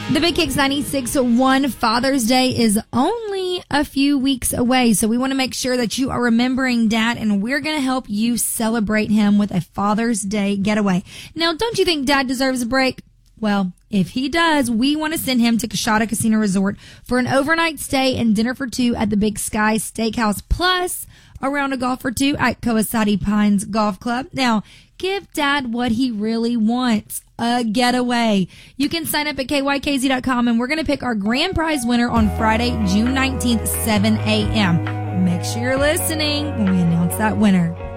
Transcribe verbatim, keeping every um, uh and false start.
The Big Kicks ninety-six point one Father's Day is only a few weeks away, so we want to make sure that you are remembering Dad, and we're going to help you celebrate him with a Father's Day getaway. Now, don't you think Dad deserves a break? Well, if he does, we want to send him to Coshada Casino Resort for an overnight stay and dinner for two at the Big Sky Steakhouse, plus a round of golf for two at Coasati Pines Golf Club. Now, give Dad what he really wants, a getaway. You can sign up at K Y K Z dot com, and we're going to pick our grand prize winner on Friday, June nineteenth, seven a.m. Make sure you're listening when we announce that winner.